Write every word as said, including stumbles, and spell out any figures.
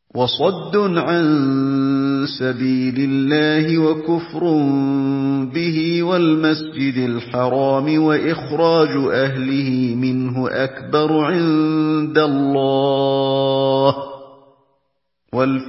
وَصَدٌّ عَن سَبِيلِ اللَّهِ وَكُفْرٌ بِهِ وَالْمَسْجِدِ الْحَرَامِ وَإِخْرَاجُ أَهْلِهِ مِنْهُ أَكْبَرُ عِندَ اللَّهِ